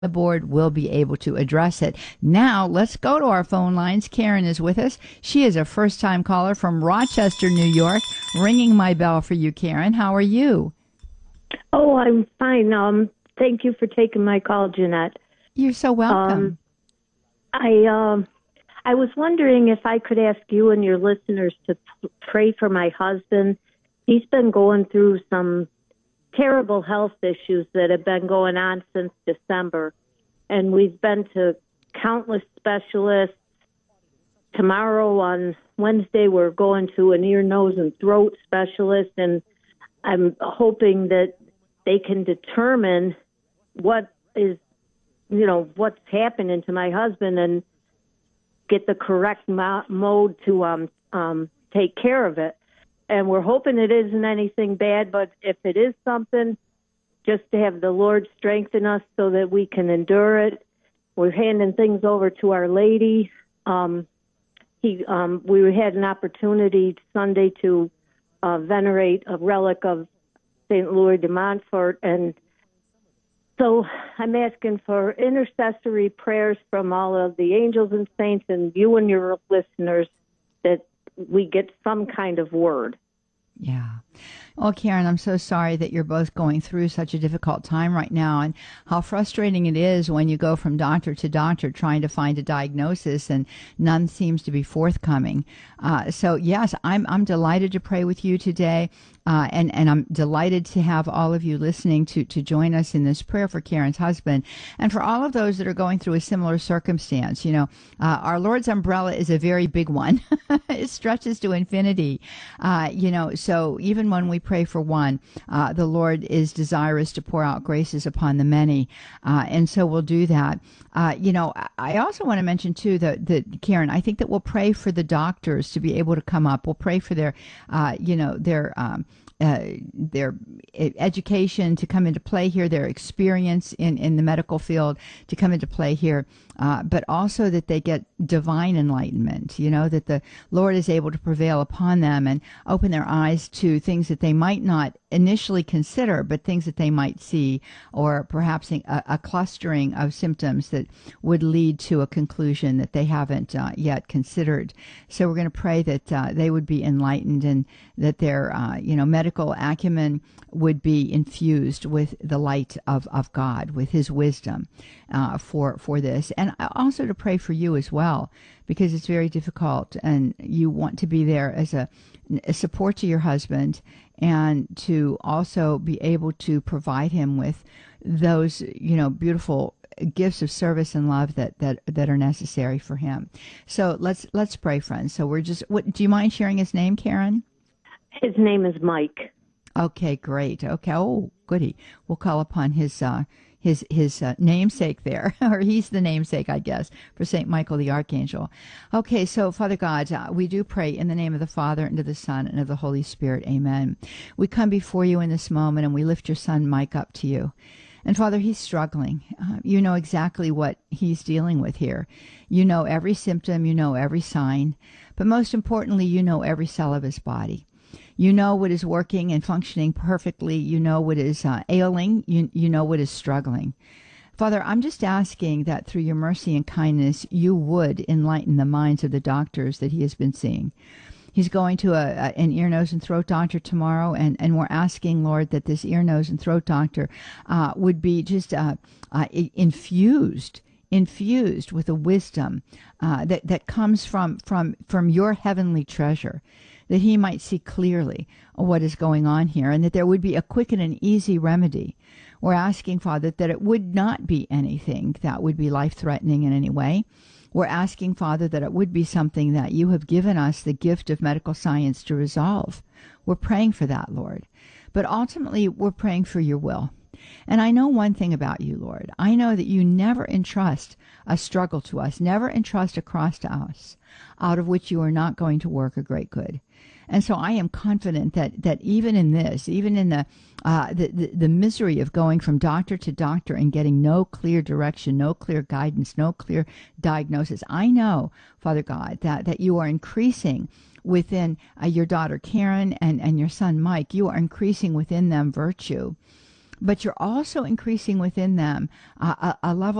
the board will be able to address it. Now, let's go to our phone lines. Karen is with us. She is a first-time caller from Rochester, New York. Ringing my bell for you, Karen. How are you? Oh, I'm fine. Thank you for taking my call, Jeanette. You're so welcome. I was wondering if I could ask you and your listeners to pray for my husband. He's been going through some terrible health issues that have been going on since December, and we've been to countless specialists. Tomorrow on Wednesday, we're going to an ear, nose, and throat specialist, and I'm hoping that they can determine what is, what's happening to my husband and get the correct mode to take care of it. And we're hoping it isn't anything bad, but if it is something, just to have the Lord strengthen us so that we can endure it. We're handing things over to Our Lady. We had an opportunity Sunday to venerate a relic of St. Louis de Montfort, and so I'm asking for intercessory prayers from all of the angels and saints and you and your listeners that we get some kind of word. Yeah. Well, Karen, I'm so sorry that you're both going through such a difficult time right now, and how frustrating it is when you go from doctor to doctor trying to find a diagnosis and none seems to be forthcoming. So yes, I'm delighted to pray with you today. And I'm delighted to have all of you listening to join us in this prayer for Karen's husband and for all of those that are going through a similar circumstance. Our Lord's umbrella is a very big one. It stretches to infinity. So even when we pray for one, the Lord is desirous to pour out graces upon the many. And so we'll do that. I also want to mention too that Karen, I think that we'll pray for the doctors to be able to come up. We'll pray for their education to come into play here, their experience in the medical field to come into play here, but also that they get divine enlightenment, that the Lord is able to prevail upon them and open their eyes to things that they might not initially consider, but things that they might see, or perhaps a clustering of symptoms that would lead to a conclusion that they haven't yet considered. So we're going to pray that they would be enlightened and that their medical acumen would be infused with the light of God, with his wisdom for this. And also to pray for you as well, because it's very difficult and you want to be there as a support to your husband and to also be able to provide him with those, beautiful gifts of service and love that are necessary for him. So let's pray, friends. So do you mind sharing his name, Karen? His name is Mike. Okay, great. Okay. Oh, goody. We'll call upon his namesake there, or he's the namesake, I guess, for St. Michael the Archangel. Okay, so Father God, we do pray in the name of the Father, and of the Son, and of the Holy Spirit. Amen. We come before you in this moment, and we lift your son Mike up to you. And Father, he's struggling. You know exactly what he's dealing with here. You know every symptom, you know every sign, but most importantly, you know every cell of his body. You know what is working and functioning perfectly. You know what is ailing. You know what is struggling. Father, I'm just asking that through your mercy and kindness, you would enlighten the minds of the doctors that he has been seeing. He's going to an ear, nose, and throat doctor tomorrow, and we're asking, Lord, that this ear, nose, and throat doctor would be just infused with a wisdom that comes from your heavenly treasure, that he might see clearly what is going on here, and that there would be a quick and an easy remedy. We're asking, Father, that it would not be anything that would be life-threatening in any way. We're asking, Father, that it would be something that you have given us the gift of medical science to resolve. We're praying for that, Lord. But ultimately, we're praying for your will. And I know one thing about you, Lord. I know that you never entrust a struggle to us, never entrust a cross to us, out of which you are not going to work a great good. And so I am confident that even in this, even in the misery of going from doctor to doctor and getting no clear direction, no clear guidance, no clear diagnosis, I know, Father God, that you are increasing within your daughter Karen and your son Mike. You are increasing within them virtue. but you're also increasing within them a level